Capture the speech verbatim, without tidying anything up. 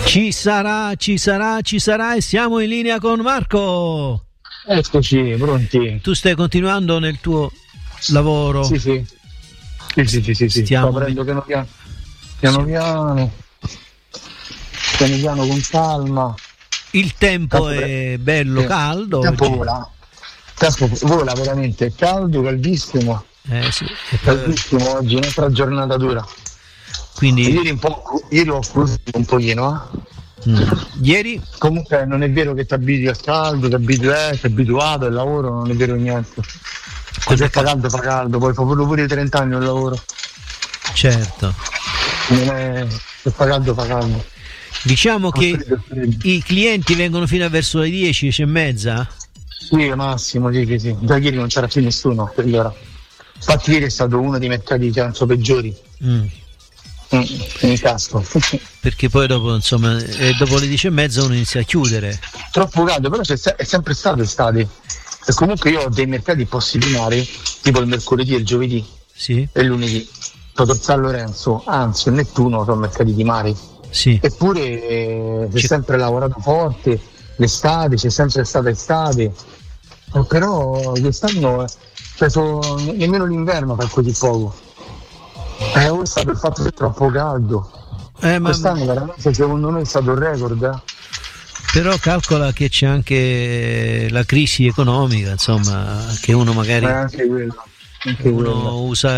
Ci sarà, ci sarà, ci sarà e siamo in linea con Marco. Eccoci, pronti. Tu stai continuando nel tuo lavoro? Sì, sì. Sì, sì, sì, sì, sì. Stiamo Sto prendendo piano piano. Piano sì. piano. Piano piano con calma. Il tempo Tempo è bello, sì. caldo. Il tempo oggi. vola. Il tempo vola veramente, è caldo, caldissimo. Eh sì. E poi, Caldissimo oggi, un'altra giornata dura. quindi Ieri un po', ieri ho crusato un pochino, eh. mm, ieri Comunque non è vero che ti abitui al caldo, ti abitui, eh, sei abituato al lavoro, non è vero niente. Se fa caldo fa caldo, poi fa pure, pure trenta anni al lavoro. certo. Non è, se fa caldo fa caldo. Diciamo Fa che freddo, freddo. i clienti vengono fino a verso le dieci, dieci e mezza? Sì, Massimo, sì, sì, sì. Da ieri non c'era più nessuno per l'ora. Infatti ieri è stato uno dei mercati penso peggiori. Mm. Mm, in casco. Perché poi dopo, insomma, eh, dopo le dieci e mezza uno inizia a chiudere. Troppo caldo, però c'è, se- è sempre stato estate. E comunque io ho dei mercati in posti di mare, tipo il mercoledì e il giovedì Sì, e il lunedì. Tor San Lorenzo, anzi, il Nettuno sono mercati di mare. sì. Eppure eh, si è C'è- sempre lavorato forte, l'estate, c'è sempre stata estate. Eh, però quest'anno eh, cioè, so- nemmeno l'inverno fa così poco. Eh, ora è stato il fatto che è troppo caldo. Eh, ma Quest'anno veramente secondo me è stato un record. Eh? però calcola che c'è anche la crisi economica, insomma, che uno magari Eh, anche quello. Anche quello. uno usa